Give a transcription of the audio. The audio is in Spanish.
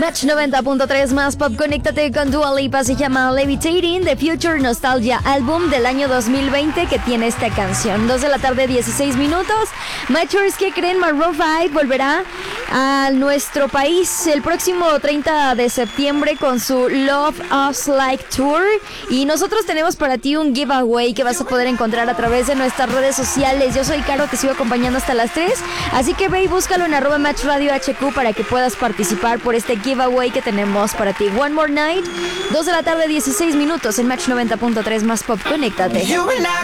Match 90.3 más pop, conéctate con Dua Lipa, se llama Levitating, The Future Nostalgia, álbum del año 2020 que tiene esta canción. 2 de la tarde, 16 minutos. Matchers, ¿qué creen? Maroon 5 volverá a nuestro país el próximo 30 de septiembre con su Love Us Like Tour. Y nosotros tenemos para ti un giveaway que vas a poder encontrar a través de nuestras redes sociales. Yo soy Caro, te sigo acompañando hasta las 3. Así que ve y búscalo en @MatchRadioHQ para que puedas participar por este giveaway que tenemos para ti. One More Night, 2 de la tarde, 16 minutos en Match 90.3 más pop. Conéctate. You and I